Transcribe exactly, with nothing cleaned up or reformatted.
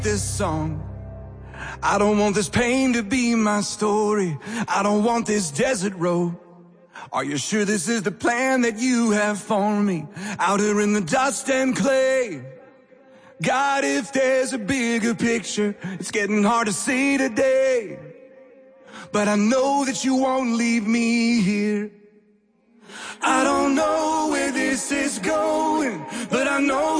this song. I don't want this pain to be my story. I don't want this desert road. Are you sure this is the plan that you have for me? Out here in the dust and clay. God, if there's a bigger picture, it's getting hard to see today. But I know that you won't leave me here. I don't know where this is going, but I know